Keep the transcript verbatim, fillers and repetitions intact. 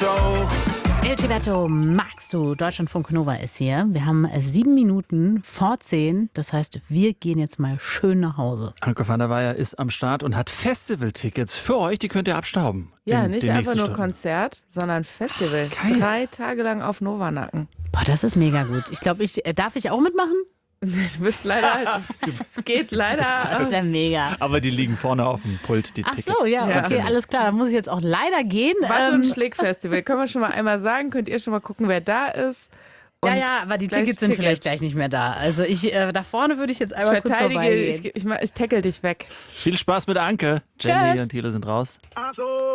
auch. El Gilberto, magst du? Deutschlandfunk Nova ist hier. Wir haben sieben Minuten vor zehn. Das heißt, wir gehen jetzt mal schön nach Hause. Anke van der Weyer ist am Start und hat Festivaltickets für euch. Die könnt ihr abstauben. Ja, in nicht den einfach nächsten nur Stunden. Konzert, sondern Festival. Geil. Drei Tage lang auf Novanacken. Boah, das ist mega gut. Ich glaube, ich, äh, darf ich auch mitmachen? Du bist leider, es geht leider. Das ist ja mega. Aber die liegen vorne auf dem Pult, die Ach Tickets. so, ja, Ja. okay, alles klar. Dann muss ich jetzt auch leider gehen. Watt- und Ähm, Schlägfestival. Können wir schon mal einmal sagen? Könnt ihr schon mal gucken, wer da ist? Und ja, ja, aber die gleich Tickets sind Tickets. vielleicht gleich nicht mehr da. Also ich, äh, da vorne würde ich jetzt Ich einmal kurz verteidige, vorbeigehen. ich, ich, ich tackle dich weg. Viel Spaß mit Anke. Jenny Tschüss. und Thilo sind raus. Ach so.